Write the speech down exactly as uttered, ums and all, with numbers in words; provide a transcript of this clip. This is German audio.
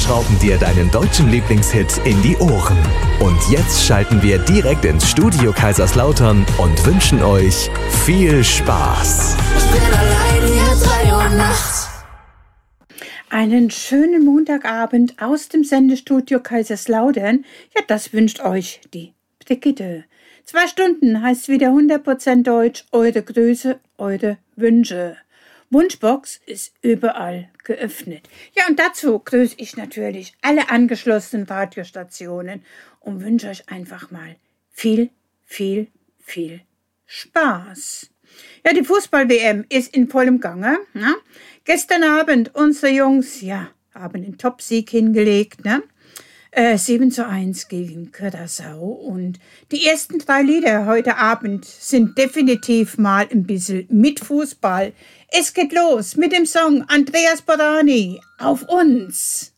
schrauben dir deinen deutschen Lieblingshit in die Ohren. Und jetzt schalten wir direkt ins Studio Kaiserslautern und wünschen euch viel Spaß. Ich bin allein hier, drei Uhr nachts. Einen schönen Montagabend aus dem Sendestudio Kaiserslautern. Ja, das wünscht euch die Brigitte. Zwei Stunden heißt wieder hundert Prozent Deutsch. Eure Grüße, eure Wünsche. Wunschbox ist überall geöffnet. Ja, und dazu grüße ich natürlich alle angeschlossenen Radiostationen und wünsche euch einfach mal viel, viel, viel Spaß. Ja, die Fußball-W M ist in vollem Gange. Ne? Gestern Abend, unsere Jungs, ja, haben einen Top-Sieg hingelegt, ne? Äh, sieben zu eins gegen Curaçao. Und die ersten drei Lieder heute Abend sind definitiv mal ein bisschen mit Fußball. Es geht los mit dem Song Andreas Borani, Auf uns.